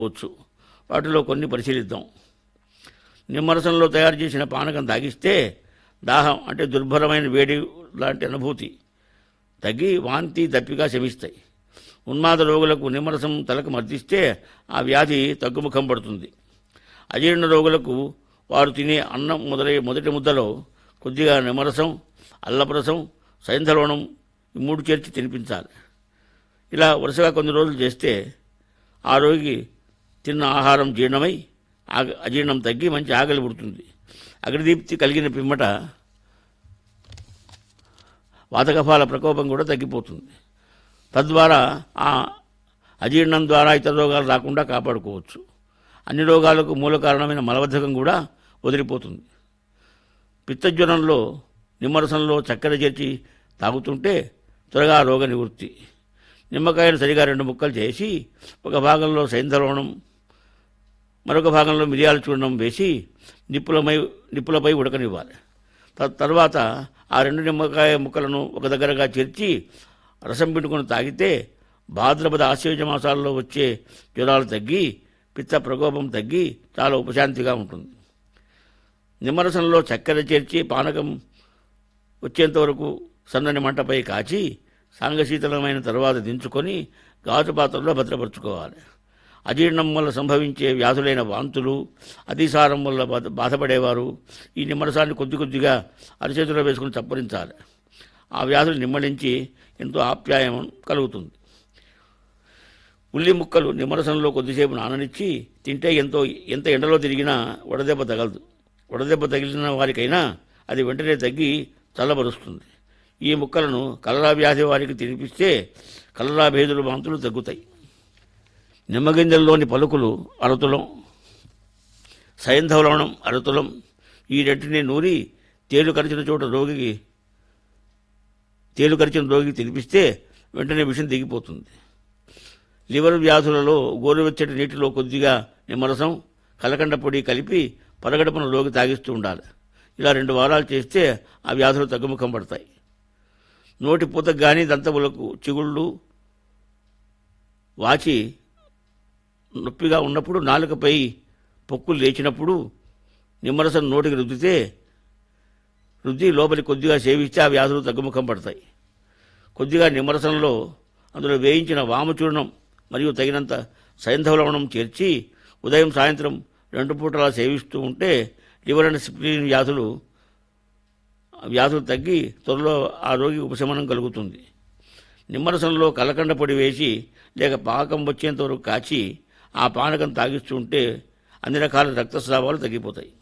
వచ్చు. వాటిలో కొన్ని పరిశీలిద్దాం. నిమ్మరసంలో తయారు చేసిన పానకం తాగిస్తే దాహం అంటే దుర్భరమైన వేడి లాంటి అనుభూతి తగ్గి వాంతి దప్పిక శమిస్తాయి. ఉన్మాద రోగులకు నిమ్మరసం తలకు మర్దిస్తే ఆ వ్యాధి తగ్గుముఖం పడుతుంది. అజీర్ణ రోగులకు వారు తినే అన్నం మొదటి ముద్దలో కొద్దిగా నిమ్మరసం, అల్లపురసం, సైంధలవణం ఈ మూడు చేర్చి తినిపించాలి. ఇలా వరుసగా కొన్ని రోజులు చేస్తే ఆ రోగి తిన్న ఆహారం జీర్ణమై అజీర్ణం తగ్గి మంచి ఆకలి పుడుతుంది. అగ్నిదీప్తి కలిగిన పిమ్మట వాతకఫాల ప్రకోపం కూడా తగ్గిపోతుంది. తద్వారా ఆ అజీర్ణం ద్వారా ఇతర రోగాలు రాకుండా కాపాడుకోవచ్చు. అన్ని రోగాలకు మూల కారణమైన మలబద్ధకం కూడా వదిలిపోతుంది. పిత్తజ్వరంలో నిమ్మరసంలో చక్కెర చేర్చి తాగుతుంటే త్వరగా రోగ నివృత్తి. నిమ్మకాయను సరిగా 2 ముక్కలు చేసి ఒక భాగంలో సైంధలవణం, మరొక భాగంలో మిరియాల చూర్ణం వేసి నిప్పులపై ఉడకనివ్వాలి. తర్వాత ఆ 2 నిమ్మకాయ ముక్కలను ఒక దగ్గరగా చేర్చి రసం పిండుకొని తాగితే భాద్రపద ఆశ్వయుజ మాసాల్లో వచ్చే జ్వరాలు తగ్గి పిత్త ప్రకోపం తగ్గి చాలా ఉపశాంతిగా ఉంటుంది. నిమ్మరసంలో చక్కెర చేర్చి పానకం వచ్చేంత వరకు సన్నని మంటపై కాచి సాంగశీతలమైన తర్వాత దించుకొని గాజు పాత్రలో భద్రపరుచుకోవాలి. అజీర్ణం వల్ల సంభవించే వ్యాధులైన వాంతులు, అతిసారం వల్ల బాధపడేవారు ఈ నిమ్మరసాన్ని కొద్దిగా అరచేతిలో వేసుకుని చప్పరించాలి. ఆ వ్యాధులు నిమ్మలించి ఎంతో ఆప్యాయం కలుగుతుంది. ఉల్లి ముక్కలు నిమ్మరసంలో కొద్దిసేపు నాననిచ్చి తింటే ఎంత ఎండలో తిరిగినా వడదెబ్బ తగలదు. వడదెబ్బ తగిలిన వారికైనా అది వెంటనే తగ్గి చల్లబరుస్తుంది. ఈ ముక్కలను కలరా వ్యాధి వారికి తినిపిస్తే కలరా భేదులు వాంతులు తగ్గుతాయి. నిమ్మగింజల్లోని పలుకులు అరతులం, సైంధవలవణం అరతులం ఈ రెంటిని నూరి తేలు కరిచిన రోగికి తినిపిస్తే వెంటనే విషం దిగిపోతుంది. లివర్ వ్యాధులలో గోరువెచ్చటి నీటిలో కొద్దిగా నిమ్మరసం, కలకండ పొడి కలిపి పరగడపున రోగి తాగిస్తూ ఉండాలి. ఇలా 2 వారాలు చేస్తే ఆ వ్యాధులు తగ్గుముఖం పడతాయి. నోటి పూతకు కానీ దంతములకు చిగుళ్ళు వాచి నొప్పిగా ఉన్నప్పుడు, నాలుకపై పొక్కులు లేచినప్పుడు నిమ్మరసం నోటికి రుద్ది లోపలి కొద్దిగా సేవిస్తే ఆ వ్యాధులు తగ్గుముఖం పడతాయి. కొద్దిగా నిమ్మరసంలో అందులో వేయించిన వామచూర్ణం మరియు తగినంత సైంధవలవణం చేర్చి ఉదయం సాయంత్రం 2 పూటలా సేవిస్తూ ఉంటే లివర్ అండ్ స్ప్లీన్ వ్యాధులు తగ్గి త్వరలో ఆ రోగి ఉపశమనం కలుగుతుంది. నిమ్మరసంలో కలకండ పొడి వేసి లేక పాకం వచ్చేంత వరకు కాచి ఆ పానకం తాగిస్తూ ఉంటే అన్ని రకాల రక్తస్రావాలు తగ్గిపోతాయి.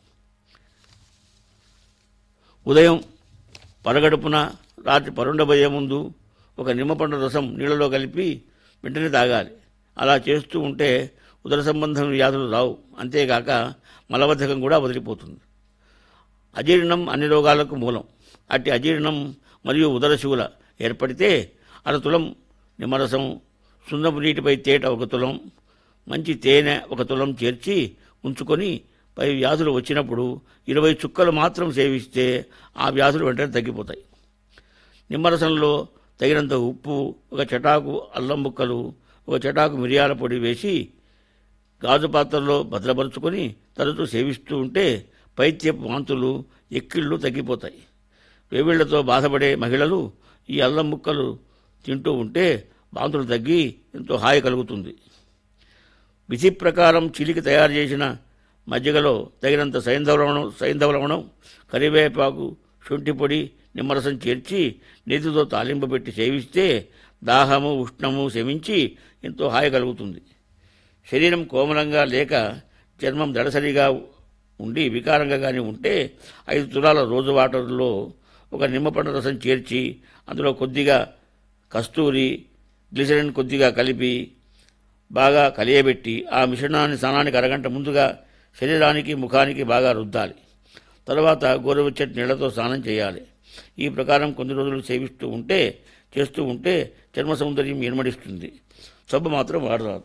ఉదయం పరగడుపున, రాత్రి పరుండబోయే ముందు ఒక నిమ్మపండు రసం నీళ్లలో కలిపి వెంటనే తాగాలి. అలా చేస్తూ ఉంటే ఉదర సంబంధం వ్యాధులు రావు. అంతేగాక మలబద్ధకం కూడా వదిలిపోతుంది. అజీర్ణం అన్ని రోగాలకు మూలం. అట్టి అజీర్ణం మరియు ఉదరశూల ఏర్పడితే అరతులం నిమ్మరసం, సున్నపు నీటిపై తేట 1 తులం, మంచి తేనె 1 తులం చేర్చి ఉంచుకొని పై వ్యాధులు వచ్చినప్పుడు 20 చుక్కలు మాత్రం సేవిస్తే ఆ వ్యాధులు వెంటనే తగ్గిపోతాయి. నిమ్మరసంలో తగినంత ఉప్పు, 1 చటాకు అల్లం ముక్కలు, 1 చటాకు మిరియాల పొడి వేసి గాజు పాత్రలో భద్రపరుచుకొని తరచూ సేవిస్తూ ఉంటే పైత్యపు వాంతులు, ఎక్కిళ్ళు తగ్గిపోతాయి. వేవిళ్లతో బాధపడే మహిళలు ఈ అల్లం ముక్కలు తింటూ ఉంటే వాంతులు తగ్గి ఎంతో హాయి కలుగుతుంది. విధి ప్రకారం చిలికి తయారు చేసిన మజ్జిగలో తగినంత సైంధవలవణం, కరివేపాకు, శొంఠి పొడి, నిమ్మరసం చేర్చి నేతితో తాలింపు పెట్టి సేవిస్తే దాహము, ఉష్ణము శమించి ఎంతో హాయి కలుగుతుంది. శరీరం కోమలంగా లేక చర్మం దడసరిగా ఉండి వికారంగా కానీ ఉంటే 5 తులాల రోజు వాటర్లో 1 నిమ్మపండు రసం చేర్చి అందులో కొద్దిగా కస్తూరి, గ్లిసరిన్ కొద్దిగా కలిపి బాగా కలియబెట్టి ఆ మిశ్రమాన్ని స్నానానికి అరగంట ముందుగా శరీరానికి, ముఖానికి బాగా రుద్దాలి. తర్వాత గోరువెచ్చటి నీళ్లతో స్నానం చేయాలి. ఈ ప్రకారం కొన్ని రోజులు చేస్తూ ఉంటే చర్మ సౌందర్యం ఇనుమడిస్తుంది. సబ్బు మాత్రం వాడరాదు.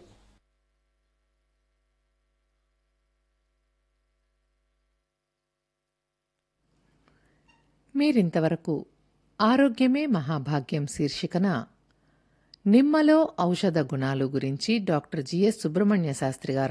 మీరింతవరకు ఆరోగ్యమే మహాభాగ్యం శీర్షికన నిమ్మలో ఔషధ గుణాలు గురించి డాక్టర్ జిఎస్ సుబ్రహ్మణ్య శాస్త్రి గారు